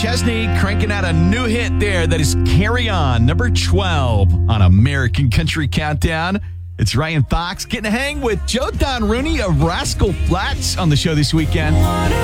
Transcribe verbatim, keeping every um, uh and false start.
Chesney cranking out a new hit there that is Carry On, number twelve on American Country Countdown. It's Ryan Fox getting to hang with Joe Don Rooney of Rascal Flatts on the show this weekend.